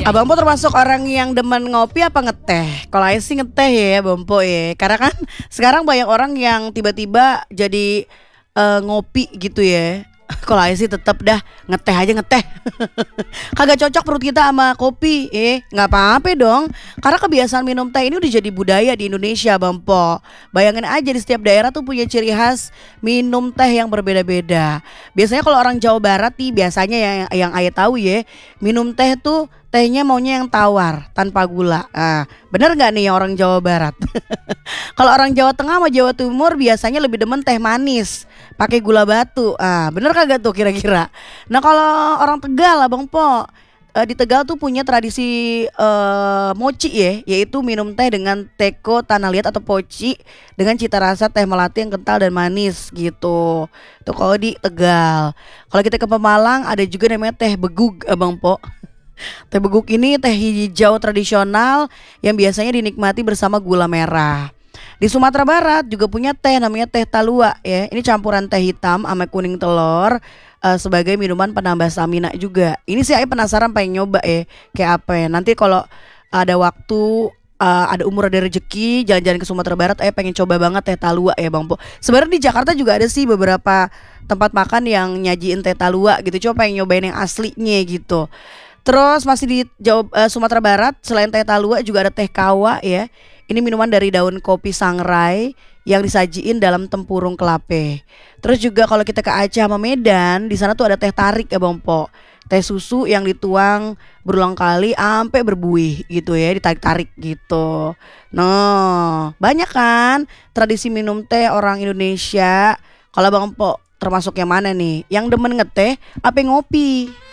Abang Po termasuk orang yang demen ngopi apa ngeteh? Kalau Ais sih ngeteh ya, Bang Po ya. Karena kan sekarang banyak orang yang tiba-tiba jadi ngopi gitu ya. Kalau Ais sih tetap dah ngeteh aja ngeteh. Kagak cocok perut kita sama kopi, nggak apa-apa dong. Karena kebiasaan minum teh ini udah jadi budaya di Indonesia, Bang Po. Bayangin aja di setiap daerah tuh punya ciri khas minum teh yang berbeda-beda. Biasanya kalau orang Jawa Barat nih, biasanya yang ayah tahu ya, minum teh tuh tehnya maunya yang tawar tanpa gula. Ah, bener nggak nih yang orang Jawa Barat? Kalau orang Jawa Tengah sama Jawa Timur biasanya lebih demen teh manis, pakai gula batu. Ah, bener kagak tuh kira-kira? Nah kalau orang Tegal, Abang Po, di Tegal tuh punya tradisi mochi ya, yaitu minum teh dengan teko tanah liat atau poci dengan cita rasa teh melati yang kental dan manis gitu. Tuh kalau di Tegal. Kalau kita ke Pemalang ada juga namanya teh beguk, Abang Po. Teh beguk ini teh hijau tradisional yang biasanya dinikmati bersama gula merah. Di Sumatera Barat juga punya teh namanya teh talua ya. Ini campuran teh hitam sama kuning telur sebagai minuman penambah stamina juga. Ini sih saya penasaran pengen nyoba ya kayak apa ya. Nanti kalau ada waktu ada umur ada rezeki jalan-jalan ke Sumatera Barat, pengen coba banget teh talua ya Bang Po. Sebenarnya di Jakarta juga ada sih beberapa tempat makan yang nyajiin teh talua gitu. Coba pengen nyobain yang aslinya gitu. Terus masih di Sumatera Barat, selain teh talua juga ada teh kawa ya. Ini minuman dari daun kopi sangrai yang disajiin dalam tempurung kelape. Terus juga kalau kita ke Aceh sama Medan, di sana tuh ada teh tarik ya Bang Po. Teh susu yang dituang berulang kali sampai berbuih gitu ya, ditarik-tarik gitu. Nah, banyak kan tradisi minum teh orang Indonesia. Kalau Bang Po termasuk yang mana nih? Yang demen ngeteh apa yang ngopi?